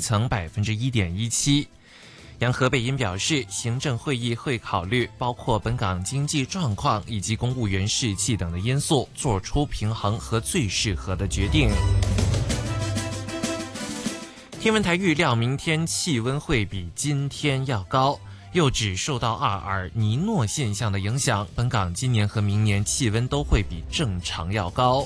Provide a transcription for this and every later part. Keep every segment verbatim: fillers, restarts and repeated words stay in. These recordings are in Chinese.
层百分之一点一七。杨何贝因表示，行政会议会考虑包括本港经济状况以及公务员士气等的因素，做出平衡和最适合的决定。天文台预料明天气温会比今天要高，又指受到阿尔尼诺现象的影响，本港今年和明年气温都会比正常要高。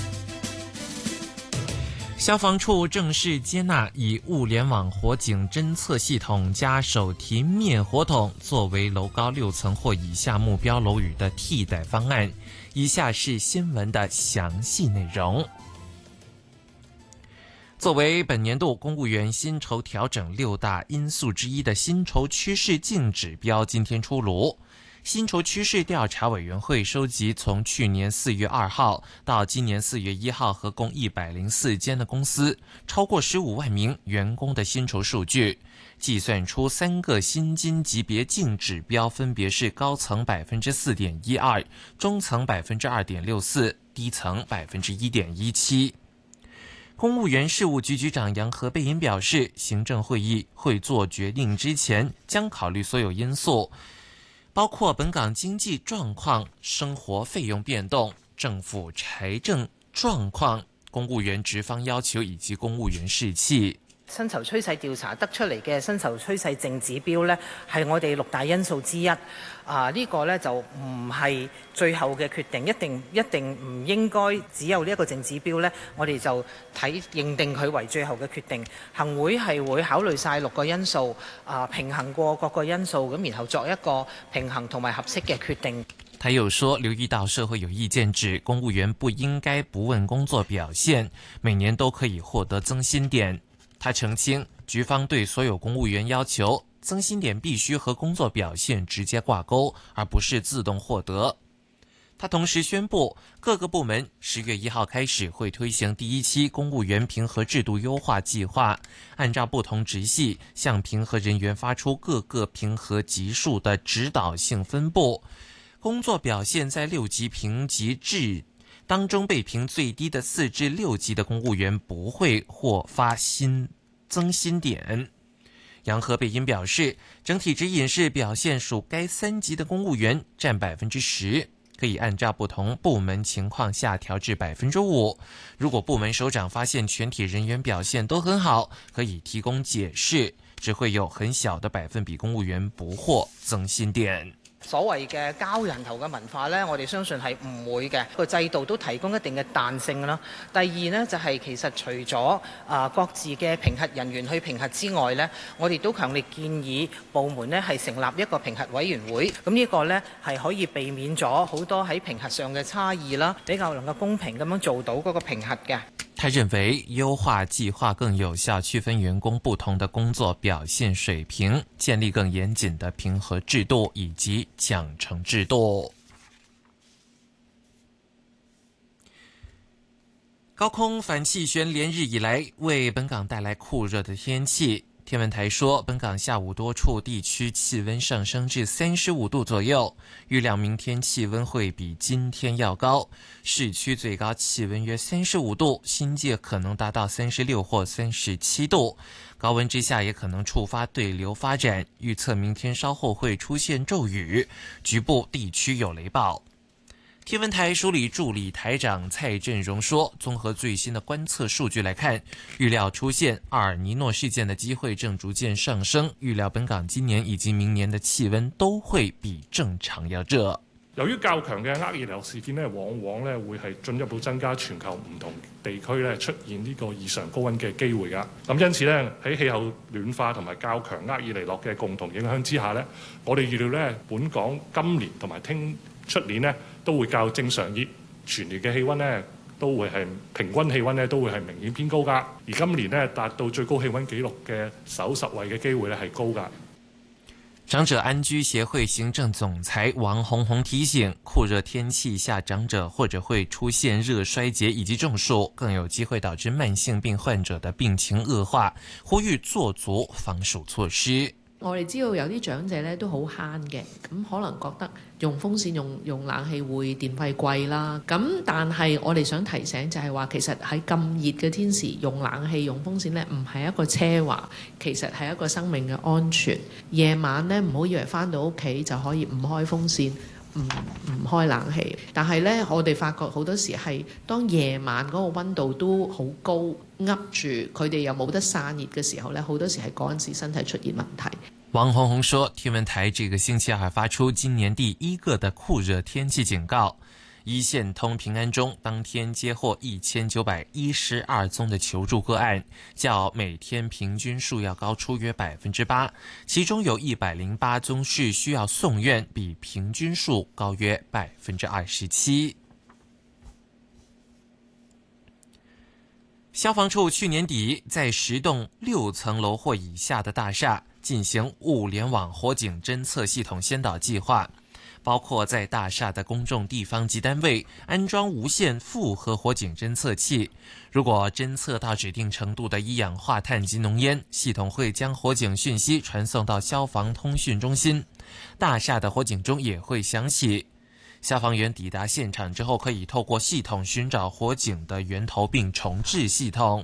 消防处正式接纳以物联网火警侦测系统加手提灭火筒作为楼高六层或以下目标楼宇的替代方案。以下是新闻的详细内容。作为本年度公务员薪酬调整六大因素之一的薪酬趋势净指标今天出炉。薪酬趋势调查委员会收集从去年四月二号到今年四月一号合共一百零四间的公司，超过十五万名员工的薪酬数据，计算出三个薪金级别净指标，分别是高层百分之四点一二，中层百分之二点六四，低层百分之一点一七。公务员事务局局长杨何贝因表示，行政会议会做决定之前，将考虑所有因素，包括本港经济状况、生活费用变動、政府財政狀況、公務員職方要求以及公務員士氣。 薪酬趨勢調查得出嚟嘅薪酬趨勢淨指標呢，係我哋六大因素之一。啊，呢個呢就唔係最後嘅決定，一定一定唔應該只有呢一個淨指標呢，我哋就睇認定佢為最後嘅決定。行會係會考慮晒六個因素，啊平衡過各個因素，咁然後作一個平衡同埋合適嘅決定。 他又說，留意到社會有意見指公務員不應該不問工作表現，每年都可以獲得增薪點。他澄清，局方對所有公務員要求增薪點必須和工作表現直接掛鈎，而不是自動獲得。他同時宣布，各個部門十月一號開始會推行第一期公務員評核制度優化計劃，按照不同職系向評核人員發出各個評核級數的指導性分佈。工作表現在六級評級制當中被評最低的四至六級的公務員不會獲發薪增薪點。楊何貝因表示，整體指引是表現屬該三級的公務員佔百分之十，可以按照不同部門情況下調至百分之五。如果部門首長發現全體人員表現都很好，可以提供解釋，只會有很小的百分比公務員不獲增薪點。 所謂嘅交人頭嘅文化呢，我哋相信係唔會嘅，個制度都提供一定嘅彈性啦。第二呢，就係、是、其實除咗啊各自嘅評核人員去評核之外呢，我哋都強烈建議部門呢係成立一個評核委員會，咁呢個呢係可以避免咗好多喺評核上嘅差異啦，比較能夠公平咁樣做到嗰個評核嘅。 他認為優化計劃更有效區分員工不同的工作表現水平，建立更嚴謹的評核制度以及獎懲制度。高空反氣旋連日以來為本港帶來酷熱的天氣。天文台說，本港下午多處地區氣溫上升至三十五度左右，預料明天氣溫會比今天要高，市區最高氣溫約三十五度，新界可能達到三十六或三十七度。高溫之下也可能觸發對流發展，預測明天稍後會出現驟雨，局部地區有雷暴。天文台署理助理台長蔡振榮說，綜合最新的觀測數據來看，預料出現阿爾尼諾事件的機會正逐漸上升，預料本港今年以及明年的氣溫都會比正常要熱。 由於較強嘅厄爾尼諾事件咧，往往咧會係進一步增加全球唔同地區咧出現呢個異常高溫嘅機會㗎。咁因此咧，喺氣候暖化同埋較強厄爾尼諾嘅共同影響之下咧，我哋預料咧本港今年同埋聽出年咧都會較正常熱，全年嘅氣溫咧都會係平均氣溫咧都會係明顯偏高㗎。而今年咧達到最高氣溫紀錄嘅首十位嘅機會咧係高㗎。 長者安居協會行政總裁王鴻鴻提醒，酷熱天氣下長者或者會出現熱衰竭以及中暑，更有機會導致慢性病患者的病情惡化，呼籲做足防暑措施。 我哋知道有啲長者咧都好慳嘅，咁可能覺得用風扇用用冷氣會電費貴啦。咁但係我哋想提醒就係話，其實喺咁熱嘅天時用冷氣用風扇咧，唔係一個奢華，其實係一個生命嘅安全。夜晚咧唔好以為返到屋企就可以唔開風扇。唔唔開冷氣，但係呢，我哋發覺好多時係當夜晚嗰個温度都好高，噏住佢哋又冇得散熱嘅時候呢，好多時係嗰陣時身體出現問題。 王鴻鴻說，天文台這個星期二發出今年第一個的酷熱天氣警告。一線通平安鐘當天接獲一千九百一十二宗的求助個案，較每天平均數要高出約百分之八，其中有一百零八宗是需要送院，比平均數高約百分之二十七。消防處去年底在十棟六層樓或以下的大廈進行物聯網火警偵測系統先導計劃，包括在大廈的公眾地方及單位安裝無線複合火警偵測器，如果偵測到指定程度的一氧化碳及濃煙，系統會將火警訊息傳送到消防通訊中心，大廈的火警鐘也會響起。消防員抵達現場之後，可以透過系統尋找火警的源頭並重置系統。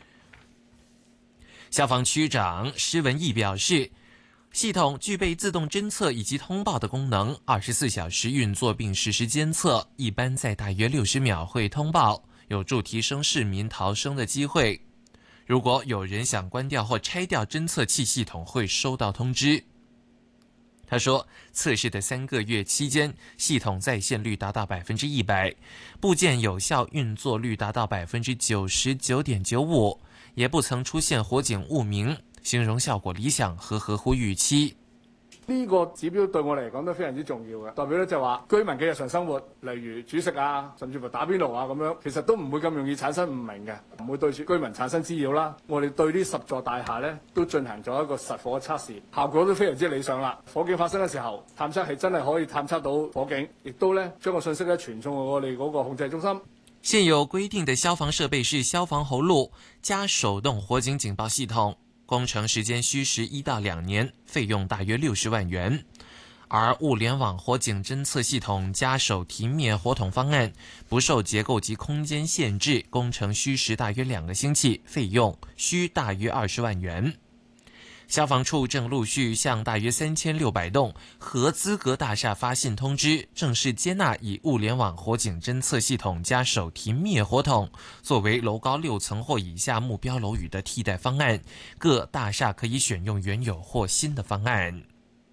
消防區長施文義表示，系統具備自動偵測以及通報的功能，二十四小時運作並實時監測，一般在大約六十秒會通報，有助提升市民逃生的機會。如果有人想關掉或拆掉偵測器，系統會收到通知。他說，測試的三個月期間，系統在線率達到百分之一百，部件有效運作率達到百分之九十九點九五，也不曾出現火警誤鳴，形容效果理想和合乎預期。 呢個指標對我嚟講都非常之重要嘅，代表咧就話居民嘅日常生活，例如煮食啊，甚至乎打邊爐啊咁樣，其實都唔會咁容易產生誤鳴嘅，唔會對住居民產生滋擾啦。我哋對呢十座大廈咧都進行咗一個實火測試，效果都非常之理想啦。火警發生嘅時候，探測器真係可以探測到火警，亦都咧將個信息咧傳送到我哋嗰個控制中心。 現有規定的消防設備是消防喉轆加手動火警警報系統，工程時間需時一到兩年，費用大約六十萬元。而物聯網火警偵測系統加手提滅火筒方案不受結構及空間限制，工程需時大約兩個星期，費用需大約二十萬元。消防處正陸續向大約三千六百棟合資格大廈發信通知，正式接納以物聯網火警偵測系統加手提滅火筒作為樓高六層或以下目標樓宇的替代方案，各大廈可以選用原有或新的方案。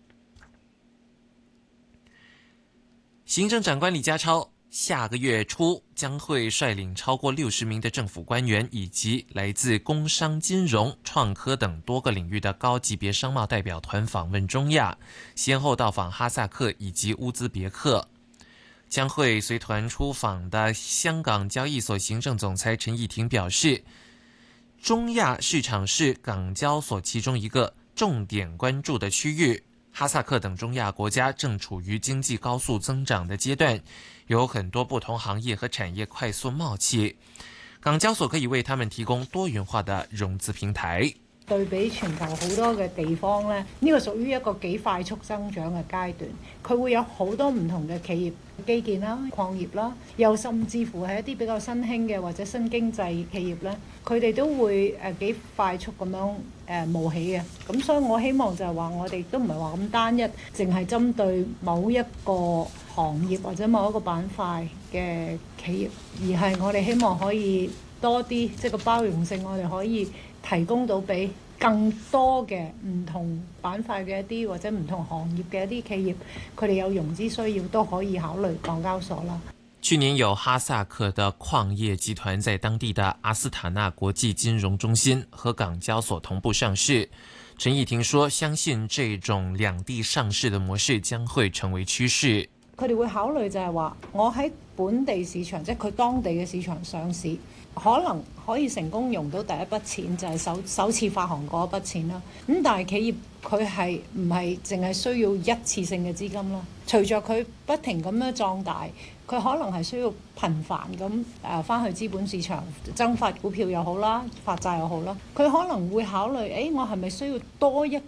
行政長官李家超下個月初將會率領超過六十名的政府官員以及來自工商、金融、創科等多個領域的高級別商貿代表團訪問中亞，先後到訪哈薩克以及烏茲別克。將會隨團出訪的香港交易所行政總裁陳翊庭表示，中亞市場是港交所其中一個重點關注的區域。哈薩克等中亞國家正處於經濟高速增長的階段，有很多不同行業和產業快速冒起，港交所可以為他們提供多元化的融資平台。 對比全球好多嘅地方呢，呢個屬於一個幾快速增長嘅階段，佢會有好多唔同嘅企業，基建啦、礦業啦，又甚至乎係一啲比較新興嘅或者新經濟企業咧，佢哋都會誒幾快速咁樣誒冒起嘅。咁所以我希望就係話，我哋都唔係話咁單一，淨係針對某一個行業或者某一個板塊嘅企業，而係我哋希望可以多啲，即係個包容性，我哋可以提供到俾更多嘅唔同板塊嘅一啲或者唔同行業嘅一啲企業，佢哋有融資需要都可以考慮港交所啦。 去年有哈薩克的礦業集團在當地的阿斯塔納國際金融中心和港交所同步上市。陳翊庭說，相信這種兩地上市的模式將會成為趨勢。 佢哋會考慮就係話，我喺本地市場，即係佢當地嘅市場上市，可能可以成功用到第一筆錢，就係首首次發行嗰一筆錢啦。咁但係企業佢係唔係淨係需要一次性嘅資金啦？隨着佢不停咁樣壯大，佢可能係需要頻繁咁誒翻去資本市場增發股票又好啦，發債又好啦。佢可能會考慮，誒我係咪需要多一個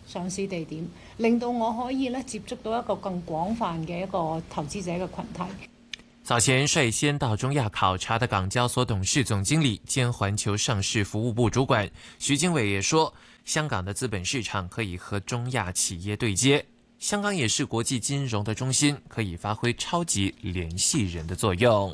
上市地點，令到我可以咧接觸到一個更廣泛嘅一個投資者嘅群體。 早前率先到中亞考察的港交所董事總經理兼環球上市服務部主管徐經緯也說，香港的資本市場可以和中亞企業對接，香港也是國際金融的中心，可以發揮超級聯繫人的作用。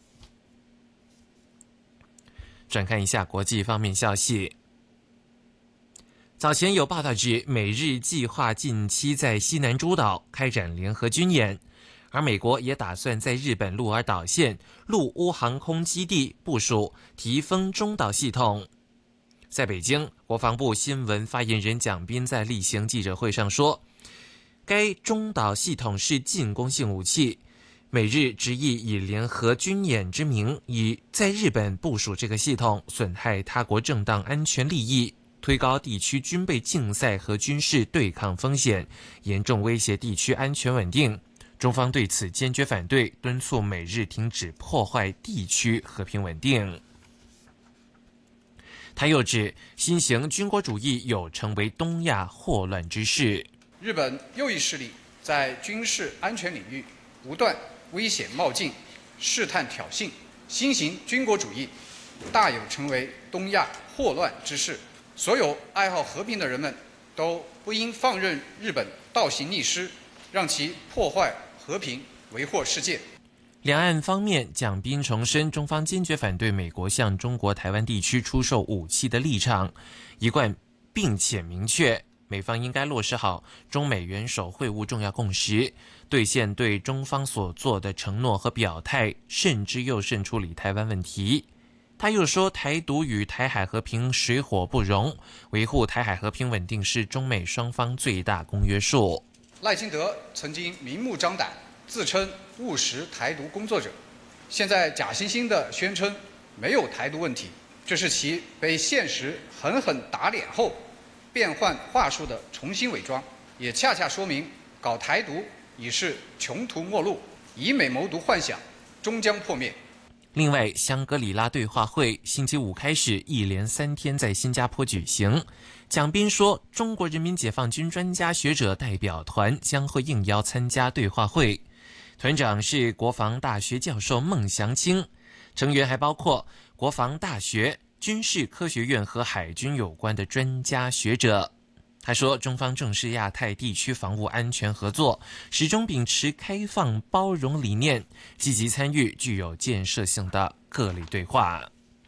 轉看一下國際方面消息，早前有報道指美日計劃近期在西南諸島開展聯合軍演，而美國也打算在日本鹿兒島縣陸烏航空基地部署提風中島系統。在北京，國防部新聞發言人蔣斌在例行記者會上說，該中島系統是進攻性武器，美日執意以聯合軍演之名，以在日本部署這個系統，損害他國正當安全利益，推高地區軍備競賽和軍事對抗風險，嚴重威脅地區安全穩定。中方對此堅決反對，敦促美日停止破壞地區和平穩定。他又指，新型軍國主義有成為東亞禍亂之勢。 日本右翼勢力在軍事安全領域不斷危險冒進、試探挑釁，新型軍國主義大有成為東亞禍亂之勢。所有愛好和平的人們都不應放任日本倒行逆施，讓其破壞和平，為禍世界。 兩岸方面，蔣斌重申，中方堅決反對美國向中國台灣地區出售武器的立場，一貫並且明確，美方應該落實好中美元首會晤重要共識，兌現對中方所做的承諾和表態，慎之又慎處理台灣問題。他又說，台獨與台海和平水火不容，維護台海和平穩定是中美雙方最大公約數。 賴清德曾經明目張膽自稱務實台獨工作者，現在假惺惺地宣稱沒有台獨問題，這是其被現實狠狠打臉後變換話術的重新偽裝，也恰恰說明搞台獨已是窮途末路，以美謀獨幻想終將破滅。 另外，香格里拉對話會星期五開始一連三天在新加坡舉行。蔣斌說，中國人民解放軍專家學者代表團將會應邀參加對話會，團長是國防大學教授孟祥青，成員還包括國防大學、軍事科學院和海軍有關的專家學者。他說，中方重視亞太地區防務安全合作，始終秉持開放包容理念，積極參與具有建設性的各類對話。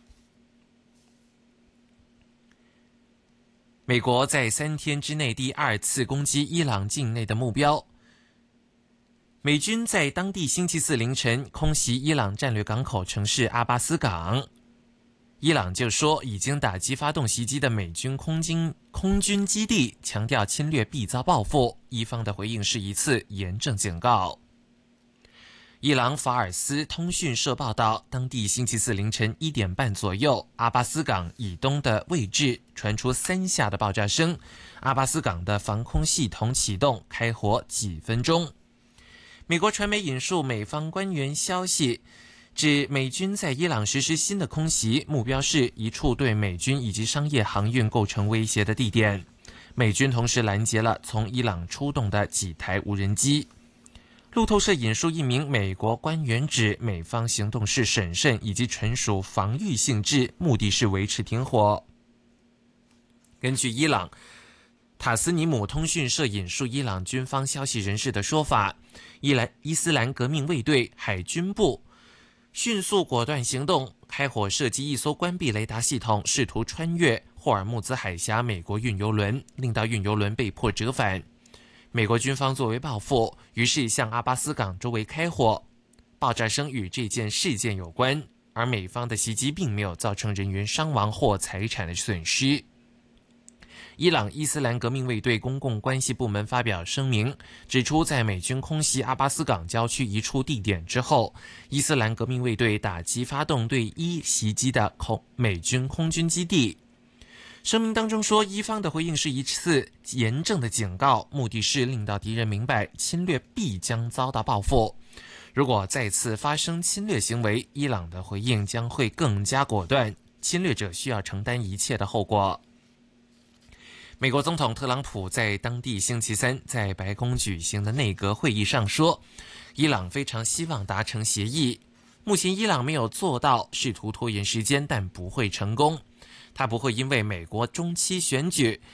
美國在三天之內第二次攻擊伊朗境內的目標，美軍在當地星期四凌晨空襲伊朗戰略港口城市阿巴斯港。伊朗就說已經打擊發動襲擊的美軍空軍空軍基地，強調侵略必遭報復。伊方的回應是一次嚴正警告。伊朗法爾斯通訊社報道，當地星期四凌晨一點半左右，阿巴斯港以東的位置傳出三下的爆炸聲，阿巴斯港的防空系統啟動，開火幾分鐘。美國傳媒引述美方官員消息，指美軍在伊朗實施新的空襲，目標是一處對美軍以及商業航運構成威脅的地點。美軍同時攔截了從伊朗出動的幾台無人機。路透社引述一名美國官員指，美方行動是審慎以及純屬防禦性質，目的是維持停火。根據伊朗塔斯尼姆通訊社引述伊朗軍方消息人士的說法，伊蘭伊斯蘭革命衛隊海軍部迅速果斷行動，開火射擊一艘關閉雷達系統，試圖穿越霍爾木茲海峽美國運油輪，令到運油輪被迫折返。美國軍方作為報復，於是向阿巴斯港周圍開火。爆炸聲與這件事件有關，而美方的襲擊並沒有造成人員傷亡或財產的損失。伊朗伊斯蘭革命衛隊公共關係部門發表聲明，指出在美軍空襲阿巴斯港郊區一處地點之後，伊斯蘭革命衛隊打擊發動對伊襲擊的空美軍空軍基地。聲明當中說，伊方的回應是一次嚴正的警告，目的是令到敵人明白侵略必將遭到報復。如果再次發生侵略行為，伊朗的回應將會更加果斷，侵略者需要承擔一切的後果。 美国总统特朗普在当地星期三在白宫举行的内阁会议上说，伊朗非常希望达成协议，目前伊朗没有做到，试图拖延时间，但不会成功。他不会因为美国中期选举